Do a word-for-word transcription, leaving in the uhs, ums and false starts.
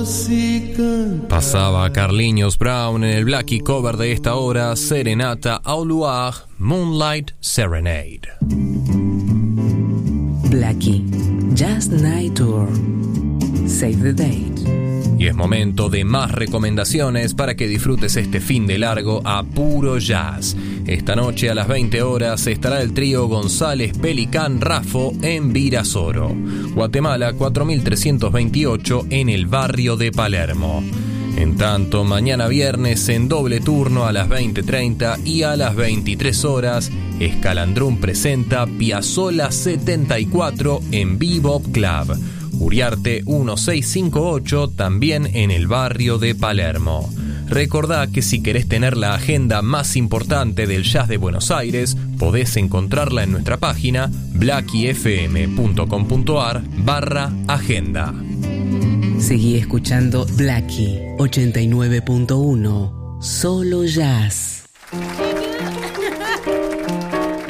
Pasaba Carlinhos Brown en el Blackie cover de esta hora, Serenata au Loir, Moonlight Serenade. Blackie, Jazz Night Tour. Save the date. Y es momento de más recomendaciones para que disfrutes este fin de largo a puro jazz. Esta noche a las veinte horas estará el trío González Pelicán Rafo en Virasoro, Guatemala cuatro mil trescientos veintiocho, en el barrio de Palermo. En tanto, mañana viernes en doble turno a las veinte treinta y a las veintitrés horas, Escalandrum presenta Piazzolla setenta y cuatro en Bebop Club, Uriarte mil seiscientos cincuenta y ocho, también en el barrio de Palermo. Recordá que si querés tener la agenda más importante del jazz de Buenos Aires, podés encontrarla en nuestra página blackiefm.com.ar barra agenda. Seguí escuchando Blackie ochenta y nueve punto uno, solo jazz.